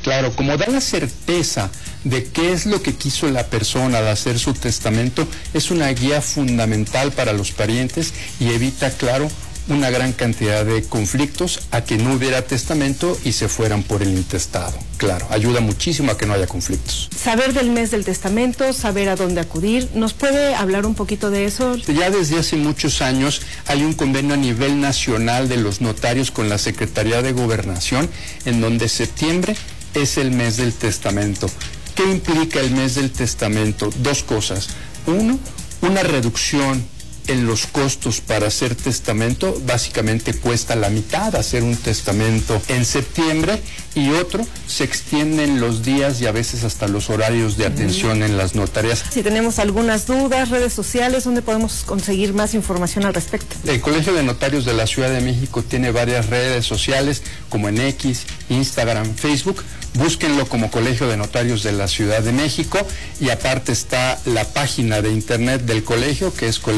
Claro, como da la certeza de qué es lo que quiso la persona al hacer su testamento, es una guía fundamental para los parientes y evita, claro, una gran cantidad de conflictos a que no hubiera testamento y se fueran por el intestado. Claro, ayuda muchísimo a que no haya conflictos. Saber del mes del testamento, saber a dónde acudir, ¿nos puede hablar un poquito de eso? Ya desde hace muchos años hay un convenio a nivel nacional de los notarios con la Secretaría de Gobernación, en donde septiembre es el mes del testamento. ¿Qué implica el mes del testamento? Dos cosas. Uno, una reducción en los costos para hacer testamento. Básicamente cuesta la mitad hacer un testamento en septiembre, y otro, se extienden los días y a veces hasta los horarios de atención en las notarías. Si tenemos algunas dudas, redes sociales, ¿dónde podemos conseguir más información al respecto? El Colegio de Notarios de la Ciudad de México tiene varias redes sociales, como en X, Instagram, Facebook. Búsquenlo como Colegio de Notarios de la Ciudad de México, y aparte está la página de internet del colegio, que es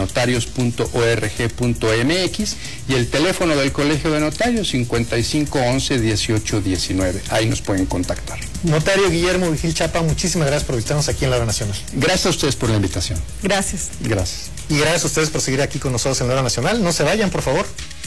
colegiodenotarios.org.mx, y el teléfono del Colegio de Notarios 55 11 18 19. Ahí nos pueden contactar. Notario Guillermo Vigil Chapa, muchísimas gracias por visitarnos aquí en La Hora Nacional. Gracias a ustedes por la invitación. Gracias. Gracias. Y gracias a ustedes por seguir aquí con nosotros en La Hora Nacional. No se vayan, por favor.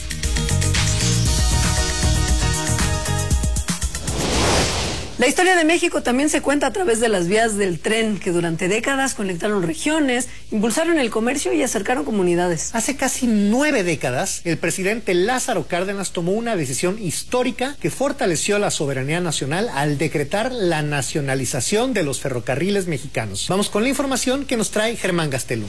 La historia de México también se cuenta a través de las vías del tren, que durante décadas conectaron regiones, impulsaron el comercio y acercaron comunidades. Hace casi 9 décadas, el presidente Lázaro Cárdenas tomó una decisión histórica que fortaleció la soberanía nacional al decretar la nacionalización de los ferrocarriles mexicanos. Vamos con la información que nos trae Germán Gastelum.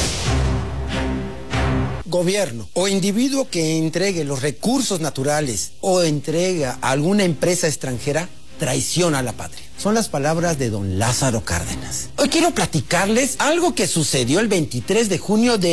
Gobierno o individuo que entregue los recursos naturales o entrega a alguna empresa extranjera traiciona a la patria. Son las palabras de don Lázaro Cárdenas. Hoy quiero platicarles algo que sucedió el 23 de junio de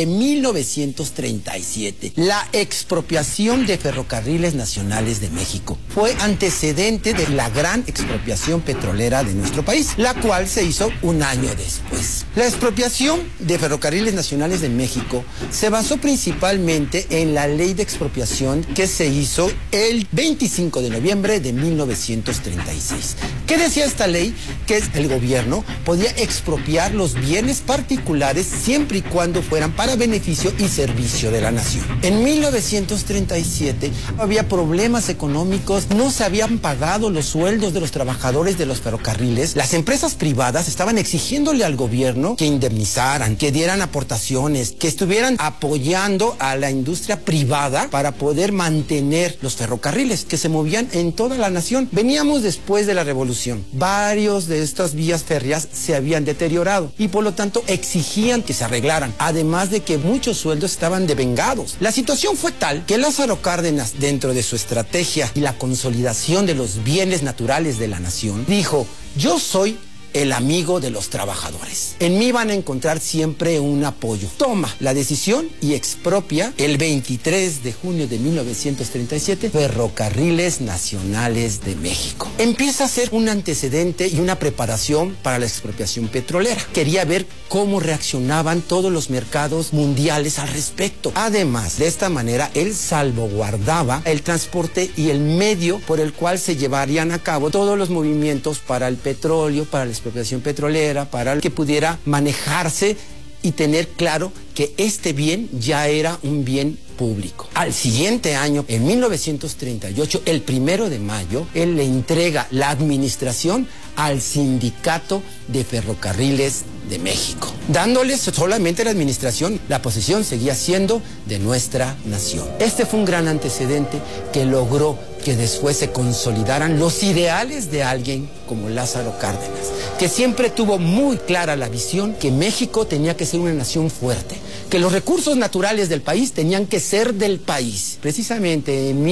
1937. La expropiación de Ferrocarriles Nacionales de México fue antecedente de la gran expropiación petrolera de nuestro país, la cual se hizo un año después. La expropiación de Ferrocarriles Nacionales de México se basó principalmente en la ley de expropiación que se hizo el 25 de noviembre de 1936. ¿Qué decía esta ley? Que el gobierno podía expropiar los bienes particulares siempre y cuando fueran para beneficio y servicio de la nación. En 1937 había problemas económicos, no se habían pagado los sueldos de los trabajadores de los ferrocarriles. Las empresas privadas estaban exigiéndole al gobierno que indemnizaran, que dieran aportaciones, que estuvieran apoyando a la industria privada para poder mantener los ferrocarriles que se movían en toda la nación. Veníamos después de la revolución. Varios de estas vías férreas se habían deteriorado y por lo tanto exigían que se arreglaran, además de que muchos sueldos estaban devengados. La situación fue tal que Lázaro Cárdenas, dentro de su estrategia y la consolidación de los bienes naturales de la nación, dijo: yo soy el amigo de los trabajadores. En mí van a encontrar siempre un apoyo. Toma la decisión y expropia el 23 de junio de 1937 Ferrocarriles Nacionales de México. Empieza a ser un antecedente y una preparación para la expropiación petrolera. Quería ver cómo reaccionaban todos los mercados mundiales al respecto. Además, de esta manera, él salvaguardaba el transporte y el medio por el cual se llevarían a cabo todos los movimientos para el petróleo, para la expropiación petrolera, para que pudiera manejarse y tener claro que este bien ya era un bien público. Al siguiente año, en 1938, el 1 de mayo, él le entrega la administración al Sindicato de Ferrocarriles de México, dándoles solamente la administración. La posesión seguía siendo de nuestra nación. Este fue un gran antecedente que logró que después se consolidaran los ideales de alguien como Lázaro Cárdenas, que siempre tuvo muy clara la visión que México tenía que ser una nación fuerte, que los recursos naturales del país tenían que ser del país. Precisamente en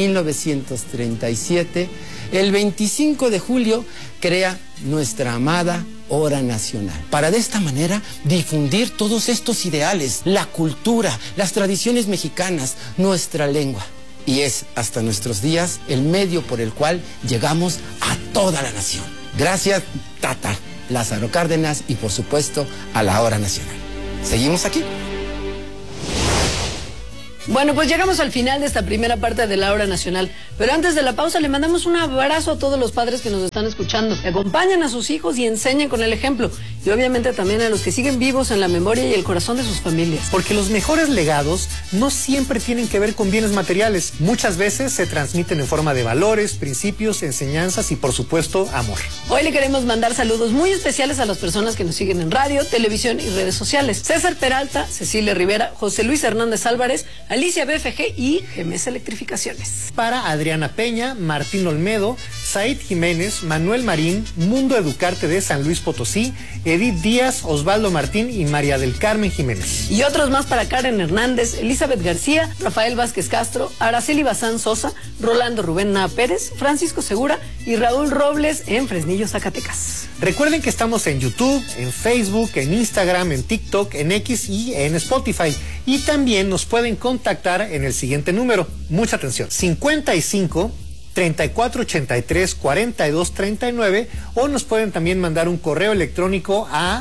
1937, el 25 de julio, crea nuestra amada Hora Nacional, para de esta manera difundir todos estos ideales, la cultura, las tradiciones mexicanas, nuestra lengua. Y es hasta nuestros días el medio por el cual llegamos a toda la nación. Gracias, Tata Lázaro Cárdenas, y por supuesto a la Hora Nacional. ¿Seguimos aquí? Bueno, pues llegamos al final de esta primera parte de la Hora Nacional, pero antes de la pausa le mandamos un abrazo a todos los padres que nos están escuchando, que acompañan a sus hijos y enseñen con el ejemplo, y obviamente también a los que siguen vivos en la memoria y el corazón de sus familias. Porque los mejores legados no siempre tienen que ver con bienes materiales, muchas veces se transmiten en forma de valores, principios, enseñanzas y por supuesto amor. Hoy le queremos mandar saludos muy especiales a las personas que nos siguen en radio, televisión y redes sociales: César Peralta, Cecilia Rivera, José Luis Hernández Álvarez, Alicia BFG y GMS Electrificaciones. Para Adriana Peña, Martín Olmedo, Said Jiménez, Manuel Marín, Mundo Educarte de San Luis Potosí, Edith Díaz, Osvaldo Martín y María del Carmen Jiménez. Y otros más para Karen Hernández, Elizabeth García, Rafael Vázquez Castro, Araceli Bazán Sosa, Rolando Rubén Na Pérez, Francisco Segura y Raúl Robles en Fresnillo, Zacatecas. Recuerden que estamos en YouTube, en Facebook, en Instagram, en TikTok, en X y en Spotify. Y también nos pueden contactar en el siguiente número. Mucha atención: 55 34 83 42 39, o nos pueden también mandar un correo electrónico a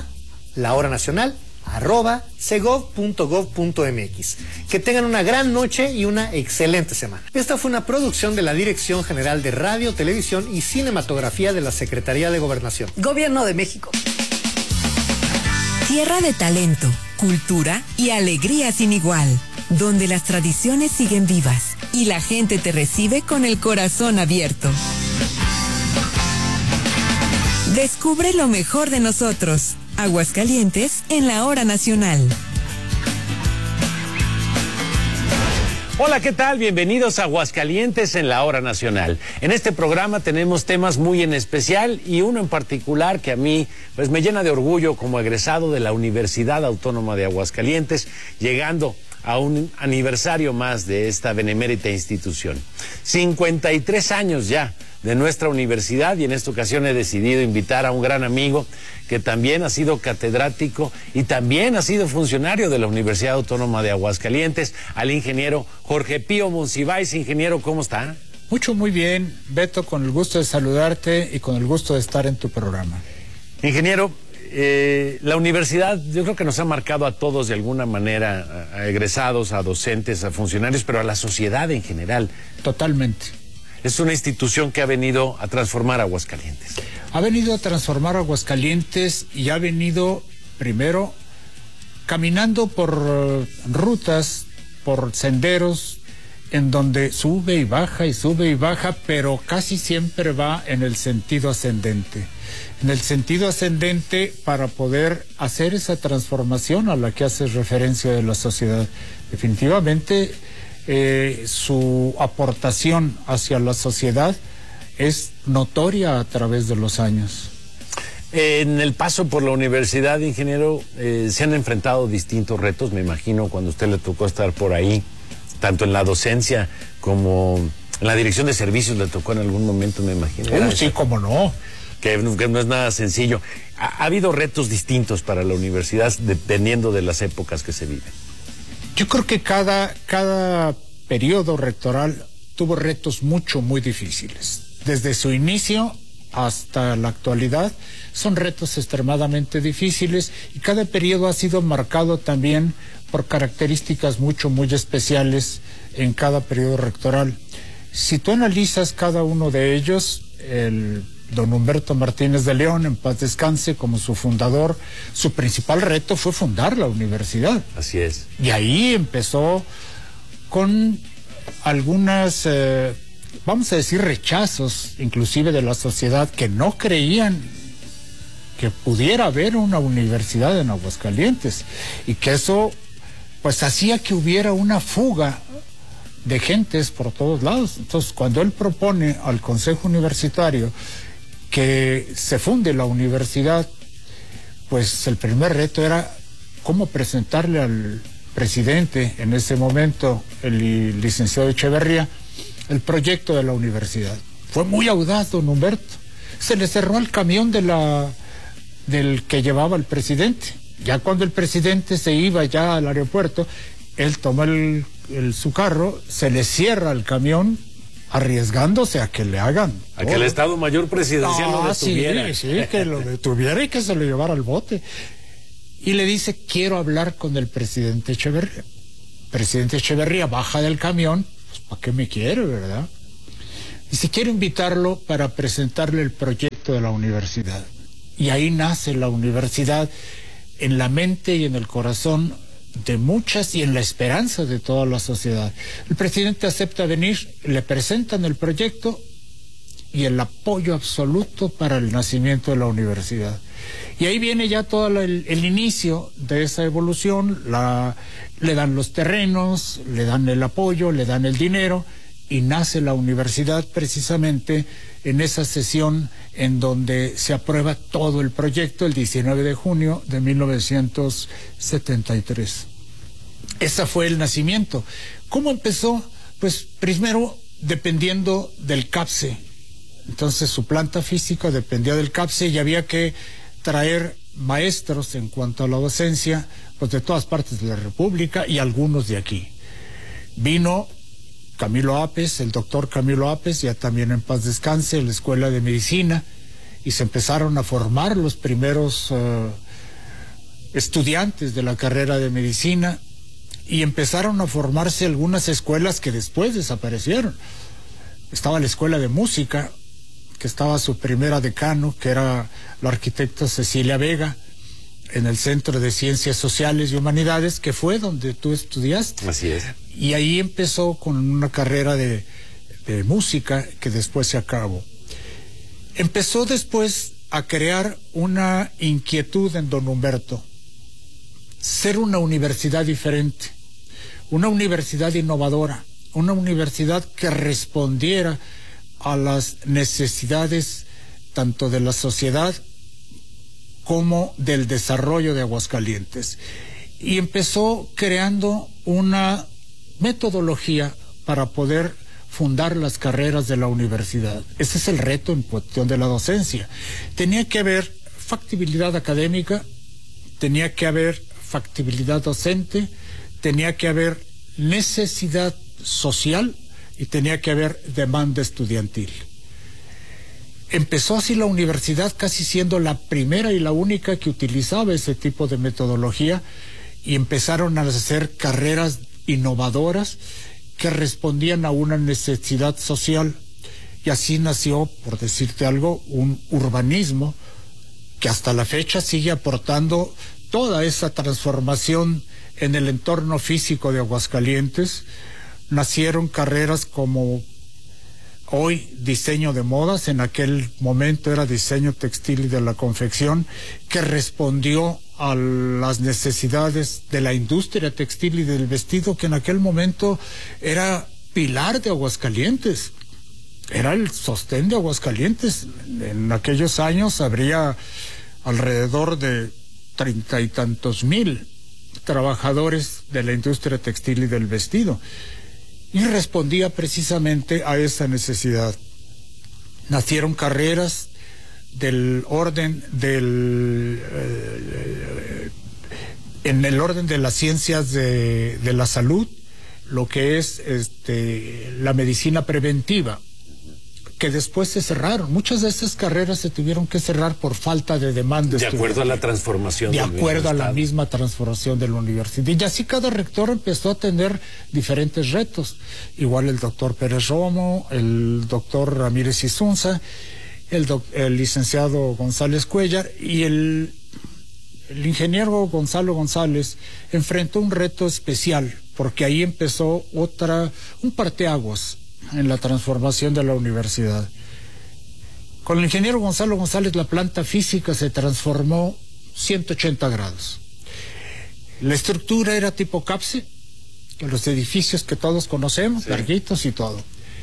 lahoranacional@segov.gov.mx. Que tengan una gran noche y una excelente semana. Esta fue una producción de la Dirección General de Radio, Televisión y Cinematografía de la Secretaría de Gobernación. Gobierno de México. Tierra de talento, cultura y alegría sin igual, donde las tradiciones siguen vivas y la gente te recibe con el corazón abierto. Descubre lo mejor de nosotros. Aguascalientes en la Hora Nacional. Hola, ¿qué tal? Bienvenidos a Aguascalientes en la Hora Nacional. En este programa tenemos temas muy en especial y uno en particular que a mí pues me llena de orgullo como egresado de la Universidad Autónoma de Aguascalientes, llegando a un aniversario más de esta benemérita institución. 53 años ya de nuestra universidad, y en esta ocasión he decidido invitar a un gran amigo que también ha sido catedrático y también ha sido funcionario de la Universidad Autónoma de Aguascalientes, al ingeniero Jorge Pío Monsiváis. Ingeniero, ¿cómo está? Muy bien, Beto, con el gusto de saludarte y con el gusto de estar en tu programa. Ingeniero, la universidad yo creo que nos ha marcado a todos de alguna manera, a egresados, a docentes, a funcionarios, pero a la sociedad en general. Totalmente. Es una institución que ha venido a transformar Aguascalientes. Ha venido a transformar Aguascalientes y ha venido, primero, caminando por rutas, por senderos, en donde sube y baja, pero casi siempre va en el sentido ascendente. En el sentido ascendente para poder hacer esa transformación a la que hace referencia de la sociedad. Definitivamente, su aportación hacia la sociedad es notoria a través de los años. En el paso por la universidad, ingeniero, se han enfrentado distintos retos, me imagino, cuando a usted le tocó estar por ahí, tanto en la docencia como en la dirección de servicios le tocó en algún momento, me imagino. Sí, cómo no. Que no es nada sencillo. Ha habido retos distintos para la universidad dependiendo de las épocas que se viven. Yo creo que cada periodo rectoral tuvo retos muy difíciles. Desde su inicio hasta la actualidad son retos extremadamente difíciles, y cada periodo ha sido marcado también por características muy especiales en cada periodo rectoral. Si tú analizas cada uno de ellos, el don Humberto Martínez de León, en paz descanse, como su fundador, su principal reto fue fundar la universidad. Así es. Y ahí empezó con algunas, vamos a decir, rechazos, inclusive de la sociedad, que no creían que pudiera haber una universidad en Aguascalientes, y que eso pues hacía que hubiera una fuga de gentes por todos lados. Entonces, cuando él propone al Consejo Universitario que se funde la universidad, pues el primer reto era cómo presentarle al presidente, en ese momento el licenciado Echeverría, el proyecto de la universidad. Fue muy audaz don Humberto. Se le cerró el camión del que llevaba el presidente. Ya cuando el presidente se iba ya al aeropuerto, él toma su carro, se le cierra el camión, arriesgándose a que le hagan a que el Estado Mayor Presidencial lo detuviera. Sí, que lo detuviera y que se lo llevara al bote. Y le dice: quiero hablar con el presidente Echeverría. presidente Echeverría baja del camión, pues ¿para qué me quiere, verdad? Dice, quiero invitarlo para presentarle el proyecto de la universidad. Y ahí nace la universidad en la mente y en el corazón de muchas y en la esperanza de toda la sociedad. El presidente acepta venir, le presentan el proyecto y el apoyo absoluto para el nacimiento de la universidad. Y ahí viene ya todo el inicio de esa evolución, le dan los terrenos, le dan el apoyo, le dan el dinero, y nace la universidad precisamente en esa sesión en donde se aprueba todo el proyecto el 19 de junio de 1973. Ese fue el nacimiento. ¿Cómo empezó? Pues primero dependiendo del CAPCE. Entonces su planta física dependía del CAPCE y había que traer maestros en cuanto a la docencia, pues de todas partes de la República y algunos de aquí. Vino Camilo Apes, el doctor Camilo Apes, ya también en paz descanse, en la Escuela de Medicina, y se empezaron a formar los primeros estudiantes de la carrera de medicina, y empezaron a formarse algunas escuelas que después desaparecieron. Estaba la Escuela de Música, que estaba su primera decano, que era la arquitecta Cecilia Vega, en el Centro de Ciencias Sociales y Humanidades, que fue donde tú estudiaste. Así es. Y ahí empezó con una carrera de música que después se acabó. Empezó después a crear una inquietud en don Humberto, ser una universidad diferente, una universidad innovadora, una universidad que respondiera a las necesidades tanto de la sociedad como del desarrollo de Aguascalientes. Y empezó creando una metodología para poder fundar las carreras de la universidad. Ese es el reto en cuestión de la docencia. Tenía que haber factibilidad académica, tenía que haber factibilidad docente, tenía que haber necesidad social y tenía que haber demanda estudiantil. Empezó así la universidad casi siendo la primera y la única que utilizaba ese tipo de metodología, y empezaron a hacer carreras innovadoras que respondían a una necesidad social, y así nació, por decirte algo, un urbanismo que hasta la fecha sigue aportando toda esa transformación en el entorno físico de Aguascalientes. Nacieron carreras como hoy diseño de modas, en aquel momento era diseño textil y de la confección, que respondió a las necesidades de la industria textil y del vestido, que en aquel momento era pilar de Aguascalientes, era el sostén de Aguascalientes. En aquellos años habría alrededor de 30 y tantos mil trabajadores de la industria textil y del vestido, y respondía precisamente a esa necesidad. Nacieron carreras del orden en el orden de las ciencias de la salud, lo que es la medicina preventiva, que después se cerraron. Muchas de esas carreras se tuvieron que cerrar por falta de demanda. De acuerdo a la transformación. De acuerdo a la misma transformación de la universidad. Y así cada rector empezó a tener diferentes retos. Igual el doctor Pérez Romo, el doctor Ramírez Isunza, el licenciado González Cuellar, y el ingeniero Gonzalo González enfrentó un reto especial, porque ahí empezó un parteaguas en la transformación de la universidad. Con el ingeniero Gonzalo González la planta física se transformó 180 grados. La estructura era tipo CAPCE, los edificios que todos conocemos, sí, larguitos y todo.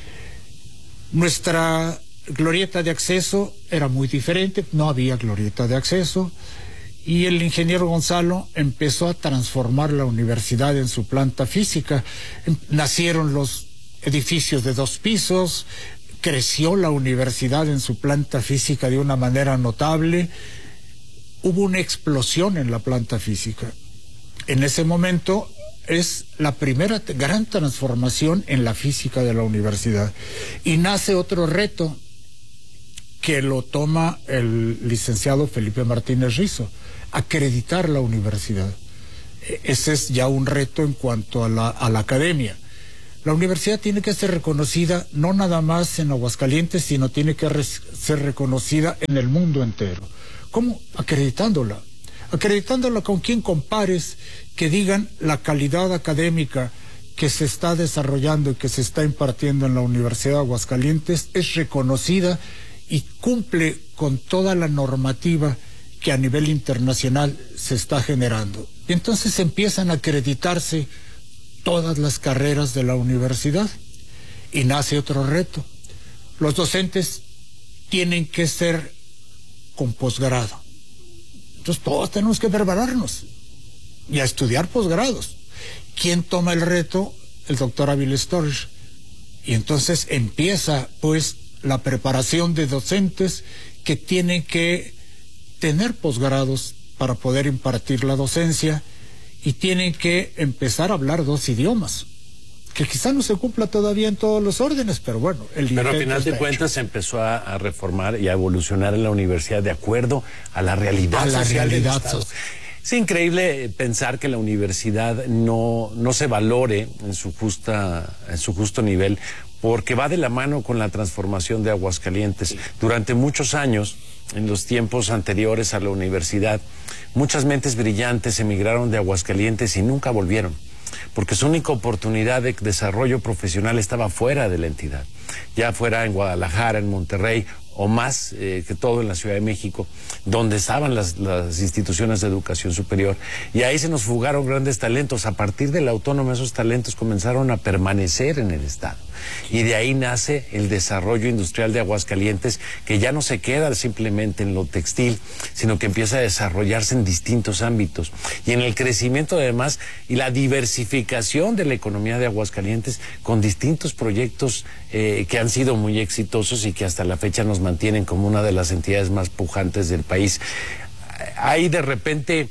Nuestra glorieta de acceso era muy diferente, no había glorieta de acceso, y el ingeniero Gonzalo empezó a transformar la universidad en su planta física. Nacieron los edificios de 2 pisos, creció la universidad en su planta física de una manera notable, hubo una explosión en la planta física. En ese momento es la primera gran transformación en la física de la universidad, y nace otro reto que lo toma el licenciado Felipe Martínez Rizo: acreditar la universidad. Ese es ya un reto en cuanto a la academia. La universidad tiene que ser reconocida no nada más en Aguascalientes, sino tiene que ser reconocida en el mundo entero. ¿Cómo? Acreditándola con quien compares, que digan la calidad académica que se está desarrollando y que se está impartiendo en la Universidad de Aguascalientes es reconocida y cumple con toda la normativa que a nivel internacional se está generando. Y entonces empiezan a acreditarse todas las carreras de la universidad y nace otro reto. Los docentes tienen que ser con posgrado. Entonces todos tenemos que prepararnos y a estudiar posgrados. ¿Quién toma el reto? El doctor Aviles Torres. Y entonces empieza pues la preparación de docentes que tienen que tener posgrados para poder impartir la docencia y tienen que empezar a hablar 2 idiomas, que quizá no se cumpla todavía en todos los órdenes, pero bueno. Pero a final de cuentas se empezó a reformar y a evolucionar en la universidad de acuerdo a la realidad social del Estado. Es increíble pensar que la universidad no se valore en su justo nivel, porque va de la mano con la transformación de Aguascalientes. Durante muchos años, en los tiempos anteriores a la universidad, muchas mentes brillantes emigraron de Aguascalientes y nunca volvieron, porque su única oportunidad de desarrollo profesional estaba fuera de la entidad, ya fuera en Guadalajara, en Monterrey, o más que todo en la Ciudad de México, donde estaban las instituciones de educación superior, y ahí se nos fugaron grandes talentos. A partir de la autónoma, esos talentos comenzaron a permanecer en el Estado, y de ahí nace el desarrollo industrial de Aguascalientes, que ya no se queda simplemente en lo textil, sino que empieza a desarrollarse en distintos ámbitos, y en el crecimiento además y la diversificación de la economía de Aguascalientes, con distintos proyectos que han sido muy exitosos y que hasta la fecha nos mantienen como una de las entidades más pujantes del país. Hay de repente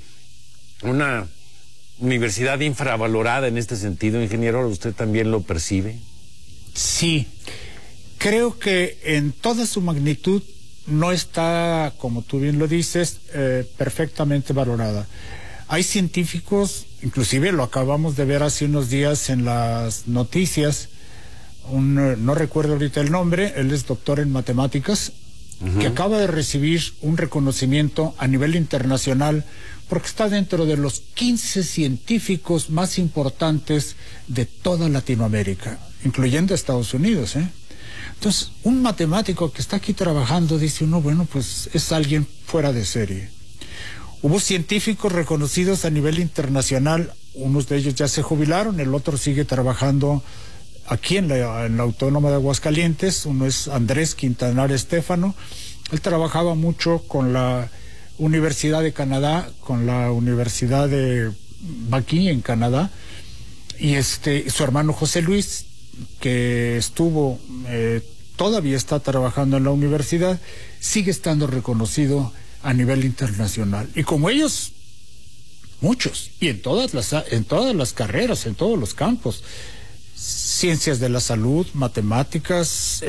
una universidad infravalorada en este sentido, ingeniero, ¿usted también lo percibe? Sí, creo que en toda su magnitud no está, como tú bien lo dices, perfectamente valorada. Hay científicos, inclusive lo acabamos de ver hace unos días en las noticias, no recuerdo ahorita el nombre, él es doctor en matemáticas, que acaba de recibir un reconocimiento a nivel internacional porque está dentro de los 15 científicos más importantes de toda Latinoamérica, incluyendo Estados Unidos, Entonces, un matemático que está aquí trabajando, dice uno, bueno, pues es alguien fuera de serie. Hubo científicos reconocidos a nivel internacional, unos de ellos ya se jubilaron, el otro sigue trabajando aquí en la Autónoma de Aguascalientes. Uno es Andrés Quintanar Estéfano. Él trabajaba mucho con la Universidad de Canadá, con la Universidad de aquí en Canadá, y su hermano José Luis, que todavía está trabajando en la universidad, sigue estando reconocido a nivel internacional. Y como ellos, muchos, y en todas las carreras, en todos los campos, ciencias de la salud, matemáticas,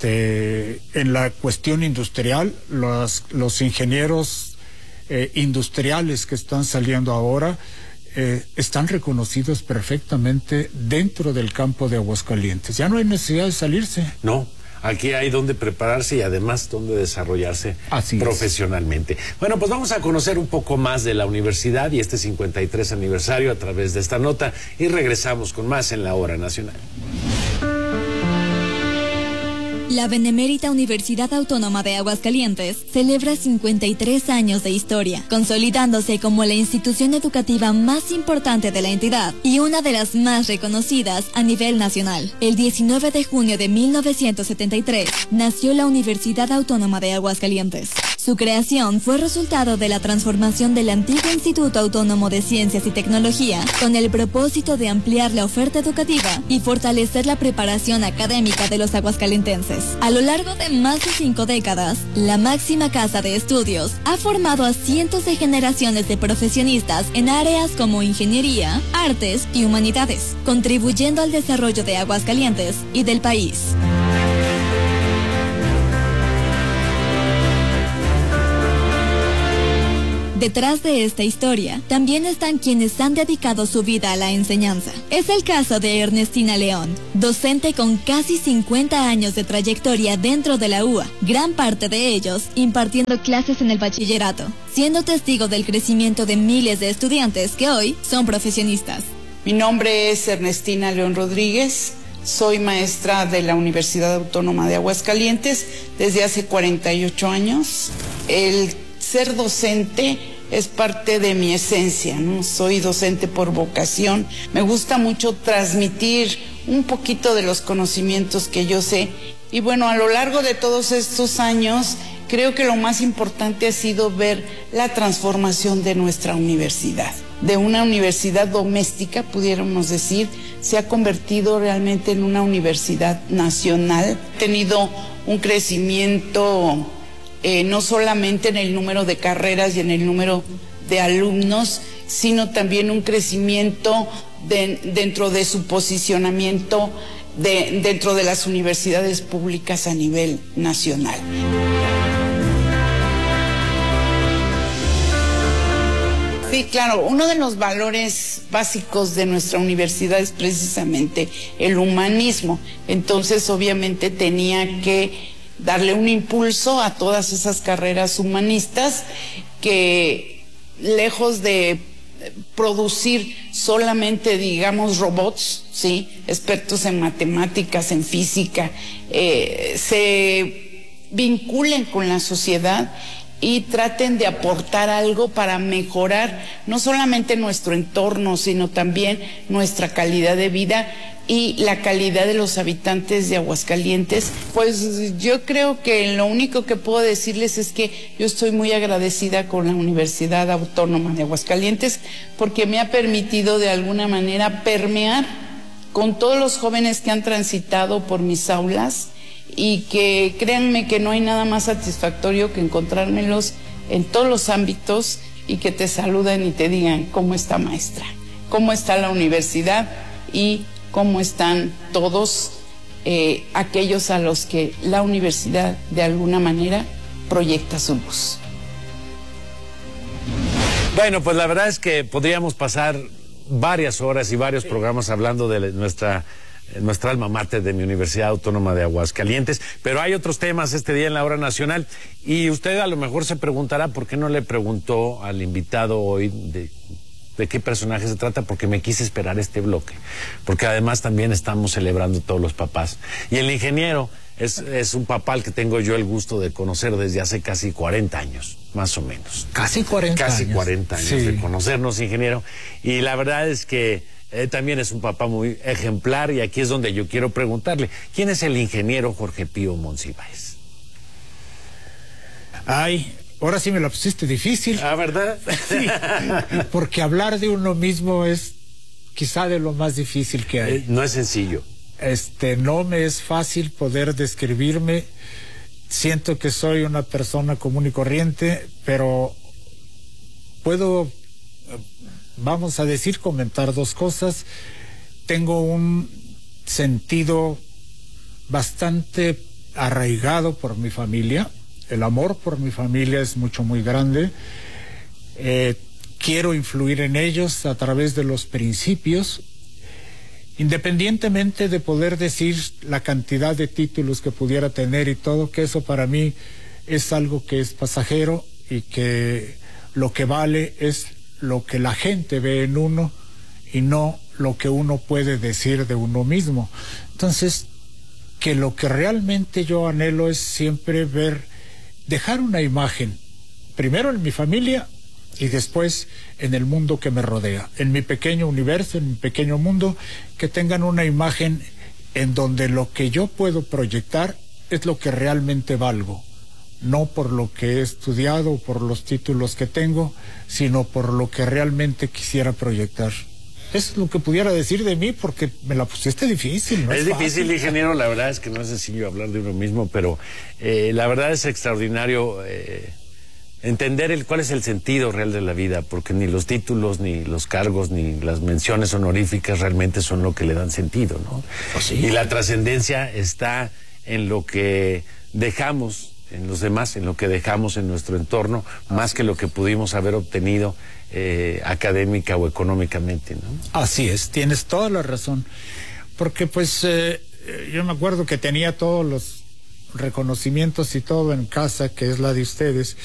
en la cuestión industrial, los ingenieros industriales que están saliendo ahora están reconocidos perfectamente dentro del campo de Aguascalientes. Ya no hay necesidad de salirse. No. Aquí hay donde prepararse y además donde desarrollarse profesionalmente. Bueno, pues vamos a conocer un poco más de la universidad y este 53 aniversario a través de esta nota, y regresamos con más en La Hora Nacional. La Benemérita Universidad Autónoma de Aguascalientes celebra 53 años de historia, consolidándose como la institución educativa más importante de la entidad y una de las más reconocidas a nivel nacional. El 19 de junio de 1973 nació la Universidad Autónoma de Aguascalientes. Su creación fue resultado de la transformación del antiguo Instituto Autónomo de Ciencias y Tecnología con el propósito de ampliar la oferta educativa y fortalecer la preparación académica de los aguascalentenses. A lo largo de más de 5 décadas, la máxima casa de estudios ha formado a cientos de generaciones de profesionistas en áreas como ingeniería, artes y humanidades, contribuyendo al desarrollo de Aguascalientes y del país. Detrás de esta historia, también están quienes han dedicado su vida a la enseñanza. Es el caso de Ernestina León, docente con casi 50 años de trayectoria dentro de la UA, gran parte de ellos impartiendo clases en el bachillerato, siendo testigo del crecimiento de miles de estudiantes que hoy son profesionistas. Mi nombre es Ernestina León Rodríguez, soy maestra de la Universidad Autónoma de Aguascalientes desde hace 48 años. El ser docente es parte de mi esencia, ¿no? Soy docente por vocación. Me gusta mucho transmitir un poquito de los conocimientos que yo sé. Y bueno, a lo largo de todos estos años, creo que lo más importante ha sido ver la transformación de nuestra universidad. De una universidad doméstica, pudiéramos decir, se ha convertido realmente en una universidad nacional. Ha tenido un crecimiento no solamente en el número de carreras y en el número de alumnos, sino también un crecimiento dentro de su posicionamiento dentro de las universidades públicas a nivel nacional. Sí, claro, uno de los valores básicos de nuestra universidad es precisamente el humanismo. Entonces, obviamente, tenía que darle un impulso a todas esas carreras humanistas que, lejos de producir solamente, digamos, robots, ¿sí?, expertos en matemáticas, en física, se vinculen con la sociedad y traten de aportar algo para mejorar no solamente nuestro entorno, sino también nuestra calidad de vida y la calidad de los habitantes de Aguascalientes. Pues yo creo que lo único que puedo decirles es que yo estoy muy agradecida con la Universidad Autónoma de Aguascalientes porque me ha permitido de alguna manera permear con todos los jóvenes que han transitado por mis aulas, y que créanme que no hay nada más satisfactorio que encontrármelos en todos los ámbitos y que te saluden y te digan cómo está maestra, cómo está la universidad y cómo están todos aquellos a los que la universidad de alguna manera proyecta su luz. Bueno, pues la verdad es que podríamos pasar varias horas y varios programas hablando de nuestra alma mater, de mi Universidad Autónoma de Aguascalientes, pero hay otros temas este día en la Hora Nacional, y usted a lo mejor se preguntará por qué no le preguntó al invitado hoy de qué personaje se trata, porque me quise esperar este bloque, porque además también estamos celebrando todos los papás, y el ingeniero es un papá al que tengo yo el gusto de conocer desde hace casi 40 años, más o menos. Casi 40 años. Casi 40 años, sí, de conocernos, ingeniero, y la verdad es que también es un papá muy ejemplar, y aquí es donde yo quiero preguntarle, ¿quién es el ingeniero Jorge Pío Monsiváis? Ay, ahora sí me la pusiste difícil. Ah, ¿verdad? Sí, porque hablar de uno mismo es quizá de lo más difícil que hay. No es sencillo. No me es fácil poder describirme. Siento que soy una persona común y corriente, pero puedo, vamos a decir, comentar dos cosas. Tengo un sentido bastante arraigado por mi familia. El amor por mi familia es muy grande. Quiero influir en ellos a través de los principios, independientemente de poder decir la cantidad de títulos que pudiera tener y todo, que eso para mí es algo que es pasajero, y que lo que vale es lo que la gente ve en uno y no lo que uno puede decir de uno mismo. Entonces, que lo que realmente yo anhelo es siempre dejar una imagen, primero en mi familia y después en el mundo que me rodea, en mi pequeño universo, en mi pequeño mundo, que tengan una imagen en donde lo que yo puedo proyectar es lo que realmente valgo, no por lo que he estudiado o por los títulos que tengo, sino por lo que realmente quisiera proyectar. Eso es lo que pudiera decir de mí, porque me la pusiste difícil, ¿no? Es difícil, ingeniero, la verdad es que no es sencillo hablar de uno mismo, pero la verdad es extraordinario entender cuál es el sentido real de la vida, porque ni los títulos, ni los cargos, ni las menciones honoríficas realmente son lo que le dan sentido, ¿no? ¿Oh, sí? Y la trascendencia está en lo que dejamos los demás, en lo que dejamos en nuestro entorno, más que lo que pudimos haber obtenido académica o económicamente, ¿no? Así es, tienes toda la razón. Porque pues yo me acuerdo que tenía todos los reconocimientos y todo en casa, que es la de ustedes,